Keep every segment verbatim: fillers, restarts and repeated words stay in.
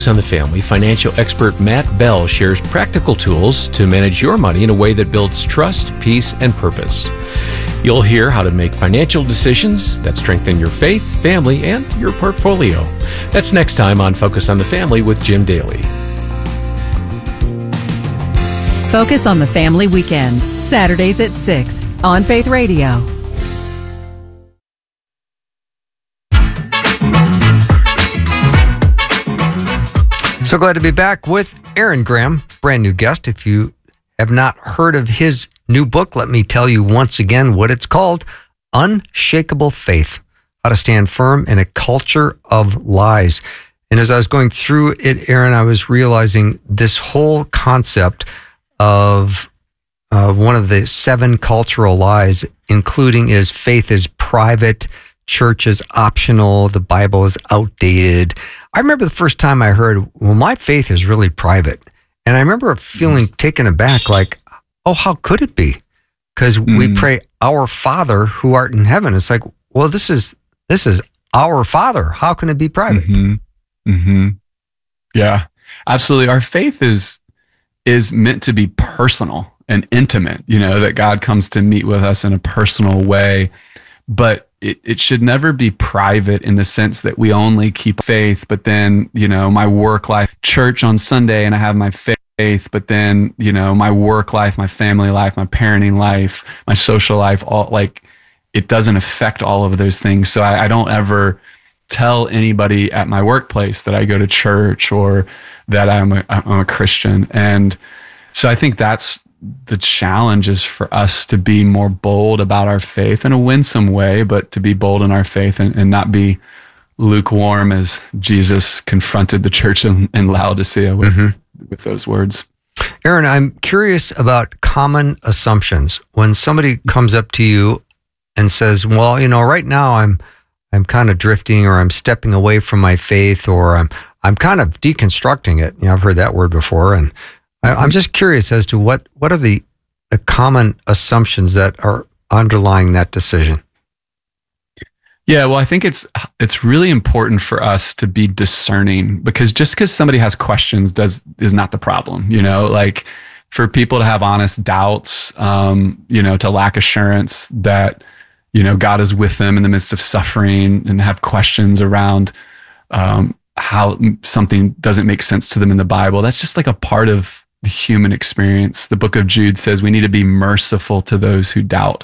on the Family, financial expert Matt Bell shares practical tools to manage your money in a way that builds trust, peace, and purpose. You'll hear how to make financial decisions that strengthen your faith, family, and your portfolio. That's next time on Focus on the Family with Jim Daly. Focus on the Family Weekend, Saturdays at six on Faith Radio. So glad to be back with Aaron Graham, brand new guest. If you have not heard of his new book, let me tell you once again what it's called, Unshakable Faith, How to Stand Firm in a Culture of Lies. And as I was going through it, Aaron, I was realizing this whole concept of uh, one of the seven cultural lies, including is faith is private, church is optional, the Bible is outdated. I remember the first time I heard, well, my faith is really private. And I remember feeling taken aback, like, oh, how could it be? Because mm. we pray, our Father who art in heaven. It's like, well, this is this is our Father. How can it be private? Mm-hmm. Mm-hmm. Yeah, absolutely. Our faith is is meant to be personal and intimate, you know, that God comes to meet with us in a personal way. But It, it should never be private in the sense that we only keep faith, but then, you know, my work life, church on Sunday, and I have my faith, but then, you know, my work life, my family life, my parenting life, my social life, all like it doesn't affect all of those things. So I, I don't ever tell anybody at my workplace that I go to church or that I'm a, I'm a Christian. And so I think that's the challenge is for us to be more bold about our faith in a winsome way, but to be bold in our faith and, and not be lukewarm as Jesus confronted the church in, in Laodicea with, mm-hmm. with those words. Aaron, I'm curious about common assumptions. When somebody comes up to you and says, well, you know, right now I'm I'm kind of drifting, or I'm stepping away from my faith, or I'm I'm kind of deconstructing it. You know, I've heard that word before, and I'm just curious as to what, what are the, the common assumptions that are underlying that decision? Yeah, well, I think it's it's really important for us to be discerning, because just because somebody has questions does is not the problem. You know, like for people to have honest doubts, um, you know, to lack assurance that, you know, God is with them in the midst of suffering, and have questions around um, how something doesn't make sense to them in the Bible. That's just like a part of the human experience. The book of Jude says we need to be merciful to those who doubt.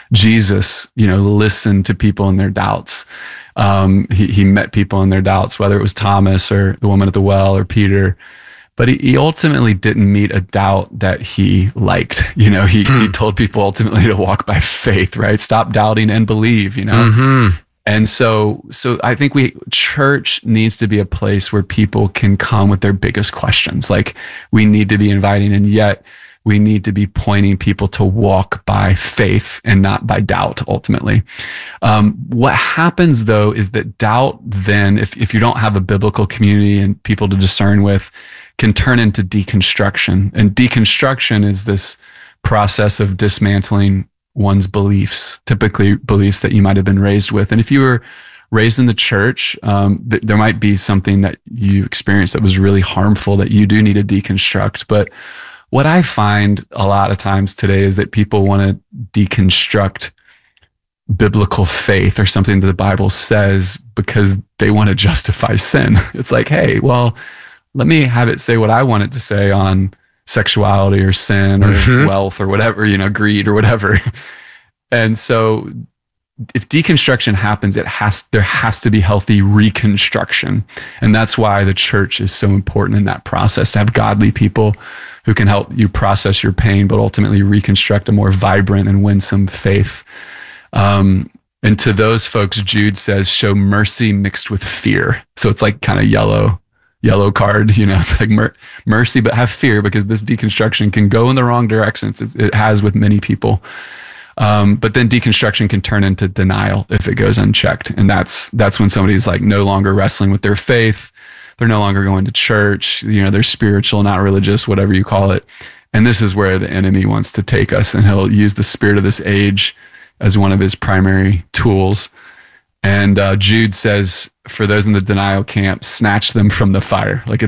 Jesus, you know, listened to people in their doubts. Um, he, he met people in their doubts, whether it was Thomas or the woman at the well or Peter. But he, he ultimately didn't meet a doubt that he liked. You know, he, he told people ultimately to walk by faith, right? Stop doubting and believe, you know? Mm-hmm. And so, so I think we, church needs to be a place where people can come with their biggest questions. Like, we need to be inviting, and yet we need to be pointing people to walk by faith and not by doubt, ultimately. Um, what happens though is that doubt then, if, if you don't have a biblical community and people to discern with, can turn into deconstruction. And deconstruction is this process of dismantling one's beliefs, typically beliefs that you might have been raised with. And if you were raised in the church, um, th- there might be something that you experienced that was really harmful that you do need to deconstruct. But what I find a lot of times today is that people want to deconstruct biblical faith or something that the Bible says because they want to justify sin. It's like, hey, well, let me have it say what I want it to say on sexuality or sin or mm-hmm. wealth or whatever, you know, greed or whatever. And so if deconstruction happens, it has, there has to be healthy reconstruction. And that's why the church is so important in that process, to have godly people who can help you process your pain, but ultimately reconstruct a more vibrant and winsome faith. Um, and to those folks, Jude says, show mercy mixed with fear. So it's like kind of yellow, yellow card, you know, it's like mer- mercy, but have fear, because this deconstruction can go in the wrong directions. It, it has with many people. Um, but then deconstruction can turn into denial if it goes unchecked. And that's, that's when somebody's like no longer wrestling with their faith. They're no longer going to church, you know, they're spiritual, not religious, whatever you call it. And this is where the enemy wants to take us, and he'll use the spirit of this age as one of his primary tools. And uh, Jude says, for those in the denial camp, snatch them from the fire. Like